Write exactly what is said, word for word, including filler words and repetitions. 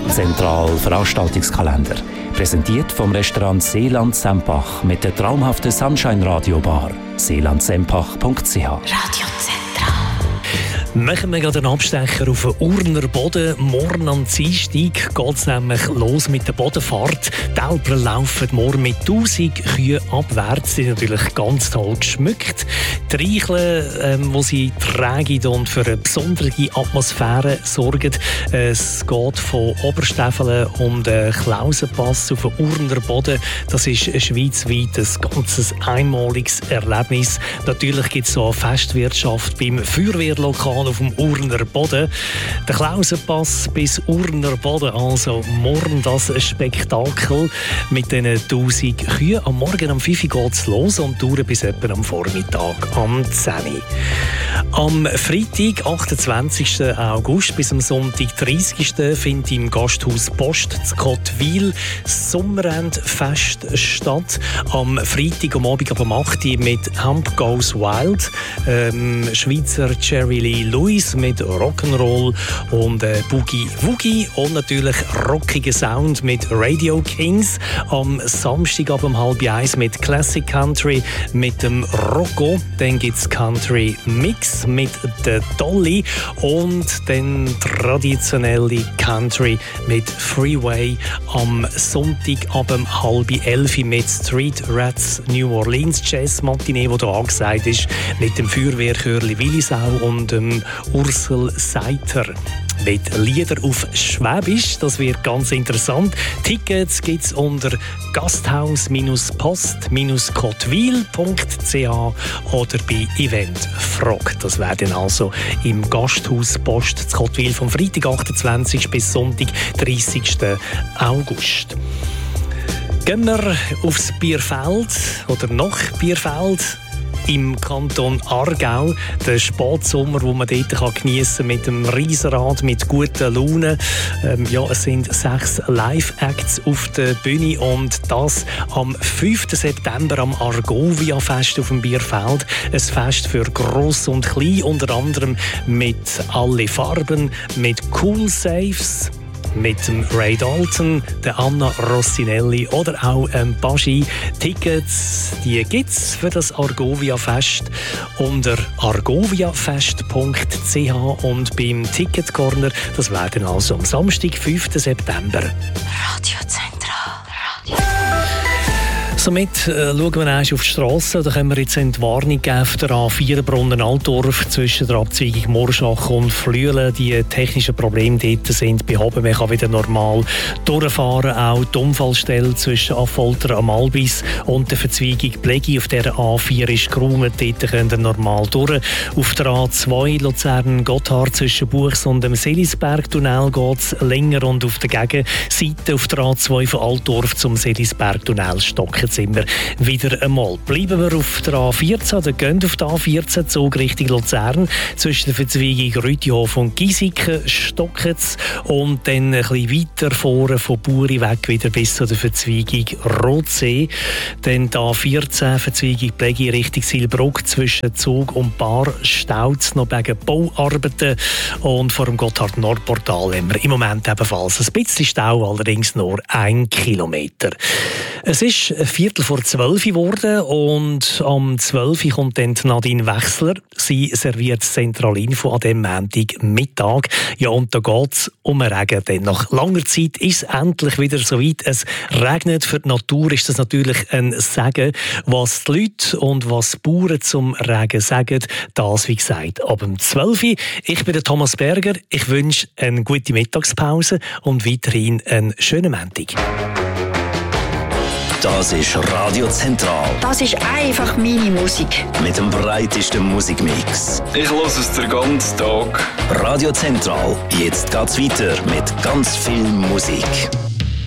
Zentral Veranstaltungskalender. Präsentiert vom Restaurant Seeland Sempach mit der traumhaften Sunshine Radio Bar. seeland sempach punkt c h. Radio Zentral. Machen wir gerade einen Abstecher auf den Urner Boden. Morgen am Dienstag geht es nämlich los mit der Bodenfahrt. Die Alper laufen morgen mit tausend Kühen abwärts. Die sind natürlich ganz toll geschmückt. Die Reicheln, ähm, die sie tragen und für eine besondere Atmosphäre sorgen. Es geht von Obersteffelen um den Klausenpass auf den Urner Boden. Das ist schweizweit ein ganz einmaliges Erlebnis. Natürlich gibt es so eine Festwirtschaft beim Feuerwehrlokal auf dem Urner Boden. Der Klausenpass bis Urner Boden, also morgen das Spektakel mit diesen tausend Kühen. Am Morgen um fünf Uhr geht es los und dauert bis etwa am Vormittag am zehn Uhr. Am Freitag, achtundzwanzigsten August bis am Sonntag, dreißigsten findet im Gasthaus Post zu Kottwil das Sommerendfest statt. Am Freitag am Abend um acht Uhr mit Hump Goes Wild, ähm, Schweizer Jerry Lee Lewis mit Rock'n'Roll und äh, Boogie Woogie und natürlich rockiger Sound mit Radio Kings. Am Samstag ab um halb eins mit Classic Country mit dem Rocco. Dann gibt es Country Mix mit der Dolly und dann traditionelle Country mit Freeway am Sonntag ab um halb elf mit Street Rats New Orleans Jazz Matinee, wo da angesagt ist, mit dem Feuerwehrchörli Willisau und dem Ursel Seiter mit Lieder auf Schwäbisch. Das wird ganz interessant. Tickets gibt es unter gasthaus-post kottwil punkt c h oder bei Event Frog. Das wäre dann also im Gasthaus Post zu Kottwil vom Freitag achtundzwanzigsten bis Sonntag dreißigsten August. Gehen wir aufs Bierfeld oder nach Bierfeld. Im Kanton Aargau, der Spätsommer, wo man dort geniessen kann mit dem Riesenrad, mit guter Laune. Ähm, ja, es sind sechs Live-Acts auf der Bühne und das am fünften September am Argovia-Fest auf dem Bierfeld. Ein Fest für Gross und Klein, unter anderem mit alle Farben, mit Cool Saves, mit dem Ray Dalton, der Anna Rossinelli oder auch ähm, Baschi. Tickets, die gibt's für das Argovia-Fest unter argoviafest punkt c h und beim Ticket Corner, das wäre dann also am Samstag, fünften September. Radio Zentral. Radio. Somit äh, schauen wir erst auf die Strasse. Da können wir jetzt eine Warnung geben auf der A vier Brunnen-Altdorf zwischen der Abzweigung Morschach und Flüelen. Die technischen Probleme dort sind behoben. Man kann wieder normal durchfahren. Auch die Unfallstelle zwischen Affolter am Albis und der Verzweigung Plegi auf der A vier ist geräumt. Dort können wir normal durch. Auf der A zwei Luzern-Gotthard zwischen Buchs und dem Selisberg-Tunnel geht es länger und auf der Gegenseite auf der A zwei von Altdorf zum Selisberg-Tunnel stocken sind wir wieder einmal. Bleiben wir auf der A vierzehn, oder gehen auf der A vierzehn, Zug Richtung Luzern. Zwischen der Verzweigung Rütihof und Giesiken stocken es und dann ein bisschen weiter vorne von Buri weg wieder bis zu der Verzweigung Rotsee. Dann die A vierzehn, Verzweigung Plegi Richtung Silbruck zwischen Zug und Bar staut es noch wegen Bauarbeiten und vor dem Gotthard-Nordportal haben wir im Moment ebenfalls ein bisschen Stau, allerdings nur ein Kilometer. Es ist Viertel vor zwölf geworden und am zwölf kommt dann Nadine Wechsler. Sie serviert das Zentralinfo an diesem Montagmittag. Ja, und da geht es um Regen. Denn nach langer Zeit ist es endlich wieder so weit. Es regnet. Für die Natur ist das natürlich ein Segen. Was die Leute und was die Bauern zum Regen sagen, das, wie gesagt, ab dem zwölf. Ich bin der Thomas Berger. Ich wünsche eine gute Mittagspause und weiterhin einen schönen Montag. Das ist Radio Zentral. Das ist einfach meine Musik. Mit dem breitesten Musikmix. Ich höre es den ganzen Tag. Radio Zentral. Jetzt geht's weiter mit ganz viel Musik.